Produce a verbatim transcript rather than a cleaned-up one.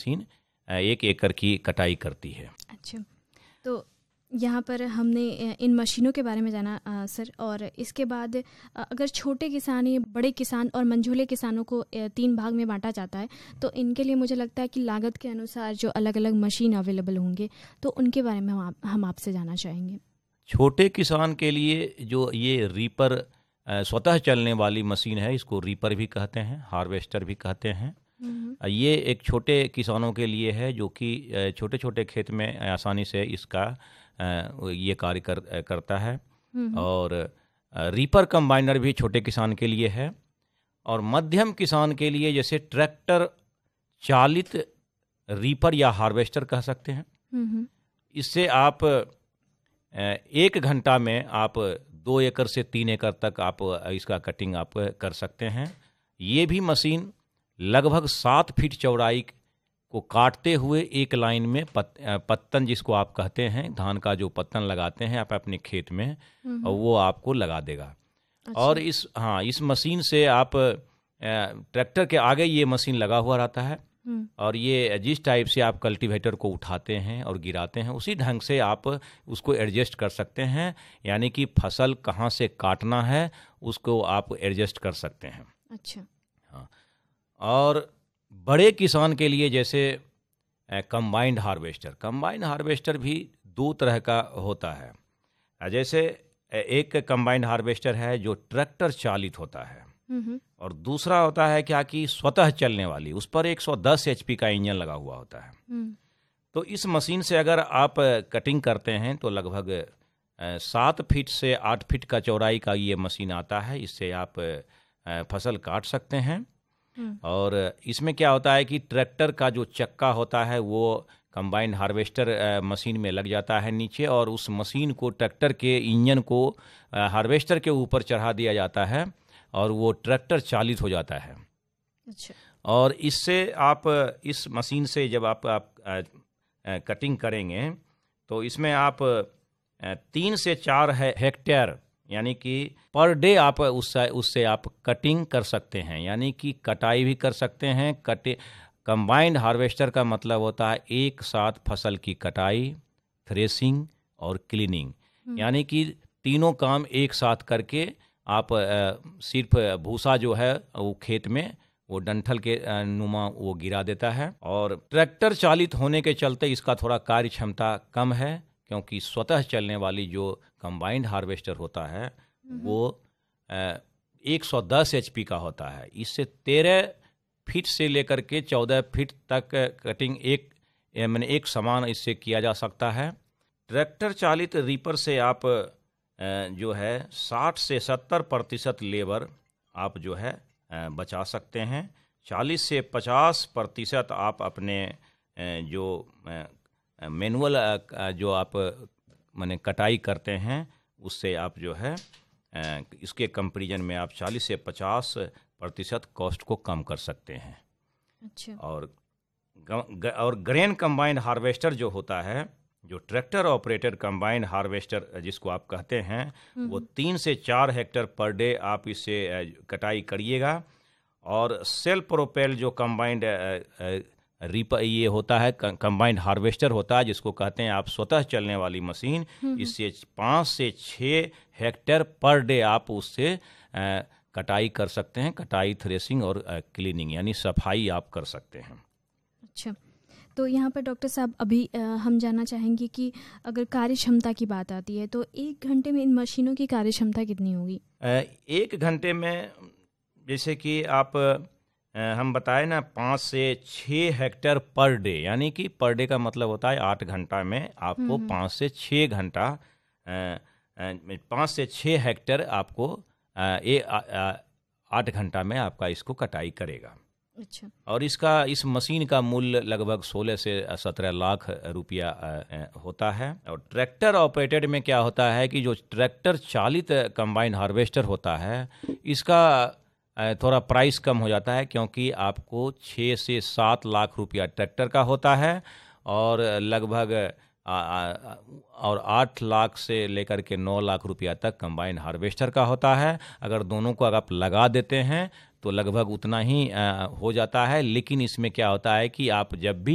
Machine एक एकड़ की कटाई करती है। अच्छा, तो यहाँ पर हमने इन मशीनों के बारे में जाना आ, सर, और इसके बाद अगर छोटे किसान या बड़े किसान और मंझोले किसानों को तीन भाग में बांटा जाता है, तो इनके लिए मुझे लगता है कि लागत के अनुसार जो अलग अलग मशीन अवेलेबल होंगे, तो उनके बारे में हम आप, हम आपसे जानना चाहेंगे। छोटे किसान के लिए जो ये रीपर स्वतः चलने वाली मशीन है, इसको रीपर भी कहते हैं, हार्वेस्टर भी कहते हैं। ये एक छोटे किसानों के लिए है जो कि छोटे छोटे खेत में आसानी से इसका ये कार्य कर, करता है। और रीपर कंबाइनर भी छोटे किसान के लिए है। और मध्यम किसान के लिए जैसे ट्रैक्टर चालित रीपर या हार्वेस्टर कह सकते हैं। इससे आप एक घंटा में आप दो एकड़ से तीन एकड़ तक आप इसका कटिंग आप कर सकते हैं। ये भी मशीन लगभग सात फीट चौड़ाई को काटते हुए एक लाइन में पत, पत्तन जिसको आप कहते हैं, धान का जो पत्तन लगाते हैं आप अपने खेत में, और वो आपको लगा देगा। अच्छा। और इस हाँ इस मशीन से आप ट्रैक्टर के आगे ये मशीन लगा हुआ रहता है, और ये जिस टाइप से आप कल्टीवेटर को उठाते हैं और गिराते हैं उसी ढंग से आप उसको एडजस्ट कर सकते हैं। यानी कि फसल कहाँ से काटना है उसको आप एडजस्ट कर सकते हैं। अच्छा। हाँ, और बड़े किसान के लिए जैसे कंबाइंड हार्वेस्टर कंबाइंड हार्वेस्टर भी दो तरह का होता है। जैसे एक कंबाइंड हार्वेस्टर है जो ट्रैक्टर चालित होता है, और दूसरा होता है क्या कि स्वतः चलने वाली, उस पर एक सौ दस एचपी का इंजन लगा हुआ होता है। तो इस मशीन से अगर आप कटिंग करते हैं तो लगभग सात फीट से आठ फीट का चौड़ाई का ये मशीन आता है। इससे आप फसल काट सकते हैं। और इसमें क्या होता है कि ट्रैक्टर का जो चक्का होता है वो कंबाइंड हार्वेस्टर मशीन में लग जाता है नीचे, और उस मशीन को ट्रैक्टर के इंजन को हार्वेस्टर के ऊपर चढ़ा दिया जाता है और वो ट्रैक्टर चालित हो जाता है। अच्छा। और इससे आप इस मशीन से जब आप, आप आ, आ, कटिंग करेंगे तो इसमें आप तीन से चार हेक्टेयर यानी कि पर डे आप उससे उससे आप कटिंग कर सकते हैं, यानी कि कटाई भी कर सकते हैं। कटे कंबाइंड हार्वेस्टर का मतलब होता है एक साथ फसल की कटाई, थ्रेसिंग और क्लीनिंग, यानी कि तीनों काम एक साथ करके आप सिर्फ भूसा जो है वो खेत में वो डंठल के नुमा वो गिरा देता है। और ट्रैक्टर चालित होने के चलते इसका थोड़ा कार्य क्षमता कम है, क्योंकि स्वतः चलने वाली जो कंबाइंड हार्वेस्टर होता है वो एक सौ दस एचपी का होता है। इससे तेरह फीट से लेकर के चौदह फीट तक कटिंग एक मैंने एक समान इससे किया जा सकता है। ट्रैक्टर चालित रीपर से आप जो है साठ से सत्तर प्रतिशत लेबर आप जो है बचा सकते हैं। चालीस से पचास प्रतिशत आप अपने जो मैनुअल जो आप माने कटाई करते हैं उससे आप जो है इसके कंपैरिजन में आप चालीस से पचास प्रतिशत कॉस्ट को कम कर सकते हैं। अच्छा। और ग, और ग्रेन कंबाइंड हार्वेस्टर जो होता है, जो ट्रैक्टर ऑपरेटेड कंबाइंड हार्वेस्टर जिसको आप कहते हैं, वो तीन से चार हेक्टेयर पर डे आप इससे कटाई करिएगा। और सेल्फ प्रोपेल जो कंबाइंड रीपर ये होता है, कंबाइंड हार्वेस्टर होता है जिसको कहते हैं आप स्वतः चलने वाली मशीन, इससे पाँच से छः हेक्टेयर पर डे आप उससे आ, कटाई कर सकते हैं। कटाई, थ्रेसिंग और क्लीनिंग यानी सफाई आप कर सकते हैं। अच्छा, तो यहाँ पर डॉक्टर साहब अभी आ, हम जानना चाहेंगे कि अगर कार्य क्षमता की बात आती है तो एक घंटे में इन मशीनों की कार्य क्षमता कितनी होगी? एक घंटे में जैसे कि आप हम बताए ना पाँच से छः हेक्टेयर पर डे, यानी कि पर डे का मतलब होता है आठ घंटा में आपको पाँच से छः घंटा पाँच से छः हेक्टेयर आपको ये आठ घंटा में आपका इसको कटाई करेगा। अच्छा। और इसका इस मशीन का मूल्य लगभग सोलह से सत्रह लाख रुपया होता है। और ट्रैक्टर ऑपरेटेड में क्या होता है कि जो ट्रैक्टर चालित कंबाइंड हार्वेस्टर होता है इसका थोड़ा प्राइस कम हो जाता है, क्योंकि आपको छः से सात लाख रुपया ट्रैक्टर का होता है और लगभग और आठ लाख से लेकर के नौ लाख रुपया तक कंबाइंड हार्वेस्टर का होता है। अगर दोनों को अगर आप लगा देते हैं तो लगभग उतना ही हो जाता है। लेकिन इसमें क्या होता है कि आप जब भी